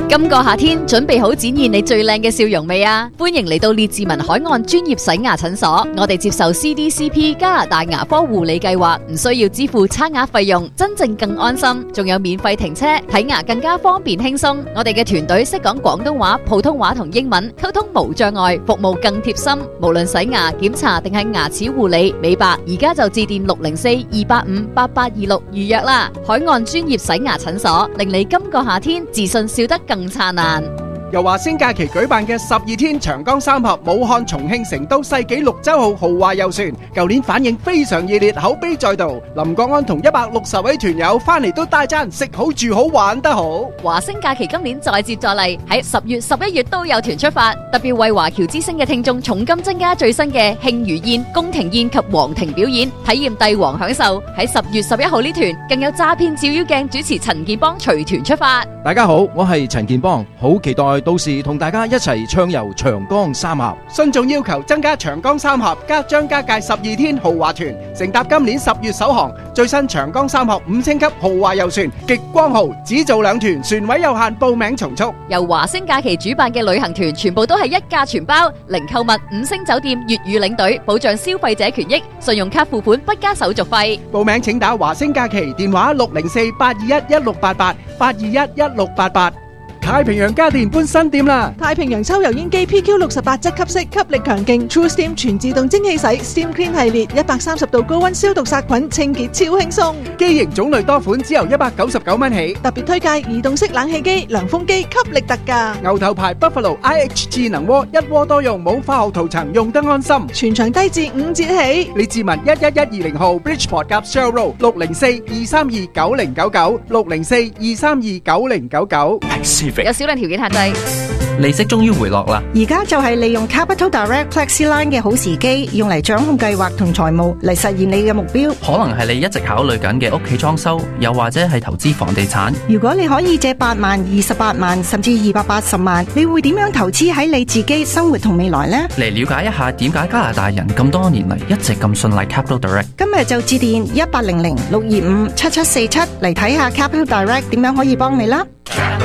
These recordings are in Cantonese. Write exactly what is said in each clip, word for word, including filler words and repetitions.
今個夏天準備好展現你最靚嘅笑容未啊？歡迎嚟到列治文海岸專業洗牙診所，我哋接受 C D C P 加拿大牙科護理計劃，唔需要支付差額費用，真正更安心，仲有免費停車，睇牙更加方便輕鬆。我哋嘅團隊識講廣東話、普通話同英文，溝通無障礙，服務更貼心。無論洗牙、檢查定係牙齒護理、美白，而家就致電六零四二八五八八二六預約啦。海岸專業洗牙診所，令你今個夏天自信笑得更燦爛。 由華星假期舉辦嘅十二天長江三峽武漢、重慶、成都世紀綠洲號豪華遊船，舊年反應非常熱烈，口碑再度。林國安同一百六十位團友翻嚟都大讚食好住好玩得好。 華星假期今年再接再厲，喺十月、十一月都有團出發，特別為華僑之星嘅聽眾重金增加最新嘅慶餘宴、宮廷宴及皇庭表演，體驗帝王享受。喺十月十一號呢團更有詐騙照妖鏡主持陳建邦隨團出發。 大家好，我係陳建邦，好期待到時同大家一齊暢遊長江三峽。 信眾要求增加長江三峽加張家界十二天豪華團，乘搭今年十月首航最新長江三峽五星級豪華遊船極光號，只做兩團，船位有限，報名從速。 由華星假期主辦嘅旅行團全部都係一價全包，零購物、五星酒店、粵語領隊，保障消費者權益，信用卡付款不加手續費。 報名請打華星假期電話六零四八二一一六八八八二一一六八八。太平洋家電搬新店啦！ 太平洋抽油煙機 P Q 六十八質吸式，吸力強勁 True Steam 全自動蒸汽洗 Steam Clean 系列，一百三十度高溫消毒殺菌，清潔超輕鬆。 機型種類多款，只由一百九十九蚊起。 特別推介移動式冷氣機、涼風機，吸力特價。 牛頭牌 Buffalo I H 智能鍋，一鍋多用，冇化學塗層，用得安心。 全場低至五折起。 李志文一一一二零號 Bridgeport 夾 Shell Road 六零四二三二九零九九六零四二三二九零九九。 有少量條件限制。 利息終於回落啦！ 而家就係利用 Capital Direct FlexiLine 嘅好時機，用嚟掌控計劃同財務，嚟實現你嘅目標。 可能係你一直考慮緊嘅屋企裝修，又或者係投資房地產。 如果你可以借八萬、二十八萬，甚至二百八十萬，你會點樣投資喺你自己生活同未來呢？ 嚟了解一下點解加拿大人咁多年嚟一直咁信賴 Capital Direct。 今日就致電一八零零六二五七七四七嚟睇下 Capital Direct 點樣可以幫你啦。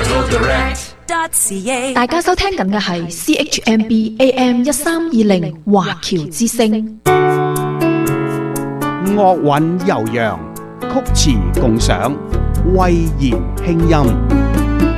大家收聽緊嘅係 C H M B A M 一三二零華僑之聲， 樂韻悠揚，曲詞共賞，慧言輕音。